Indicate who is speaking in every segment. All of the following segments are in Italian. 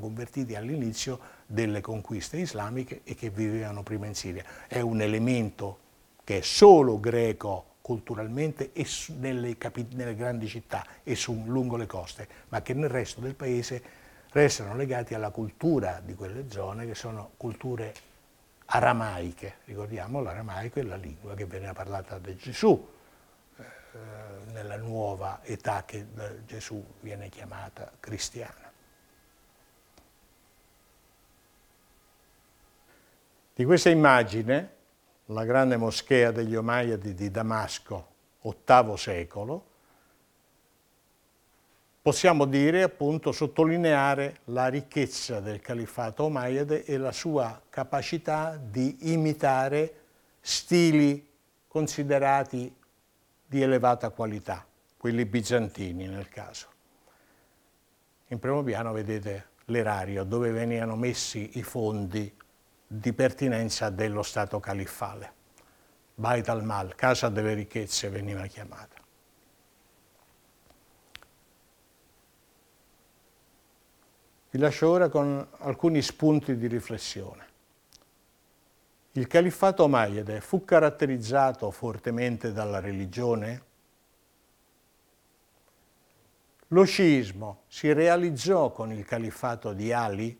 Speaker 1: convertiti all'inizio delle conquiste islamiche e che vivevano prima in Siria. È un elemento che è solo greco culturalmente e nelle grandi città e lungo le coste, ma che nel resto del paese restano legati alla cultura di quelle zone, che sono culture aramaiche. Ricordiamo, l'aramaico è la lingua che veniva parlata da Gesù nella nuova età che da Gesù viene chiamata cristiana. Di questa immagine, la grande moschea degli Omayyadi di Damasco, VIII secolo, possiamo dire, appunto, sottolineare la ricchezza del califfato Omayyade e la sua capacità di imitare stili considerati di elevata qualità, quelli bizantini nel caso. In primo piano vedete l'erario dove venivano messi i fondi di pertinenza dello Stato califfale. Bait al-Mal, casa delle ricchezze veniva chiamata. Vi lascio ora con alcuni spunti di riflessione. Il califfato Omayyade fu caratterizzato fortemente dalla religione? Lo sciismo si realizzò con il califfato di Ali?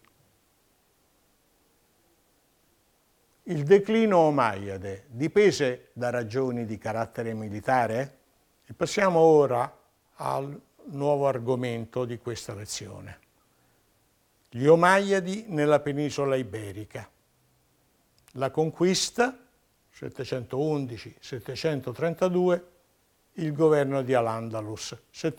Speaker 1: Il declino Omayyade dipese da ragioni di carattere militare? E passiamo ora al nuovo argomento di questa lezione. Gli Omayyadi nella penisola iberica. La conquista, 711-732, il governo di Al-Andalus,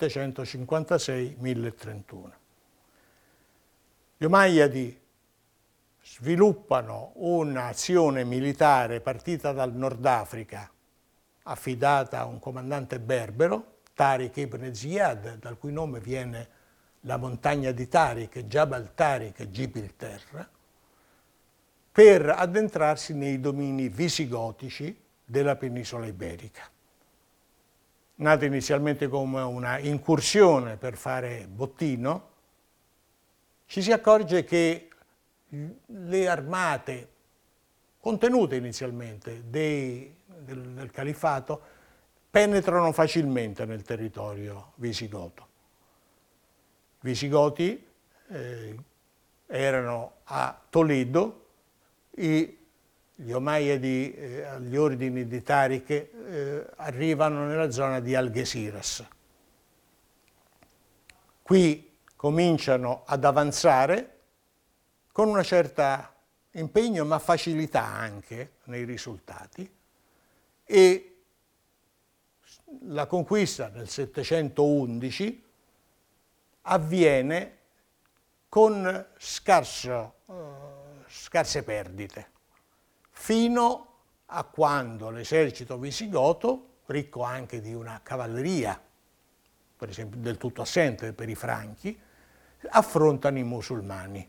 Speaker 1: 756-1031. Gli Omayyadi sviluppano un'azione militare partita dal Nord Africa, affidata a un comandante berbero, Tariq ibn Ziyad, dal cui nome viene la montagna di Tariq, Jabal Tariq, Gibilterra, per addentrarsi nei domini visigotici della penisola iberica. Nata inizialmente come una incursione per fare bottino, ci si accorge che le armate contenute inizialmente del califfato penetrano facilmente nel territorio visigoto. I visigoti erano a Toledo, gli Omayyadi agli ordini di Tariq arrivano nella zona di Algeciras. Qui cominciano ad avanzare con una certa impegno ma facilità anche nei risultati, e la conquista nel 711 avviene con scarse perdite, fino a quando l'esercito visigoto, ricco anche di una cavalleria, per esempio del tutto assente per i franchi, affrontano i musulmani.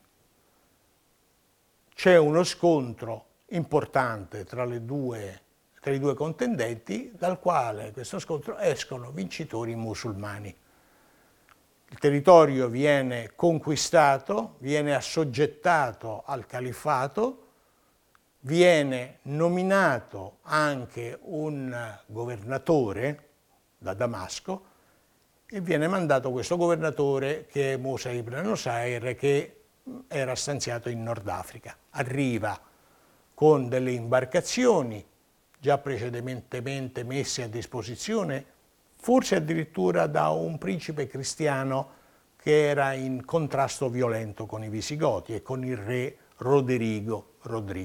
Speaker 1: C'è uno scontro importante tra i due contendenti, dal quale questo scontro escono vincitori musulmani. Il territorio viene conquistato, viene assoggettato al califfato, viene nominato anche un governatore da Damasco e viene mandato questo governatore, che è Musa ibn Nusair, che era stanziato in Nord Africa. Arriva con delle imbarcazioni già precedentemente messe a disposizione, forse addirittura da un principe cristiano che era in contrasto violento con i visigoti e con il re Rodrigo.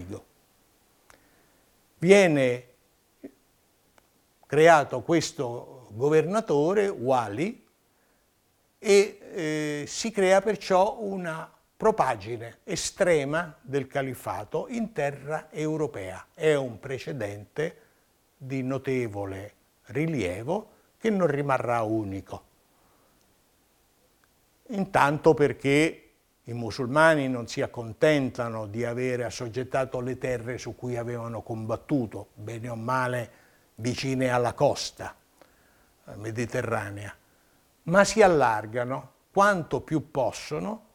Speaker 1: Viene creato questo governatore, Wali, e si crea perciò una propagine estrema del califfato in terra europea. È un precedente di notevole rilievo che non rimarrà unico. Intanto perché i musulmani non si accontentano di avere assoggettato le terre su cui avevano combattuto, bene o male vicine alla costa mediterranea, ma si allargano quanto più possono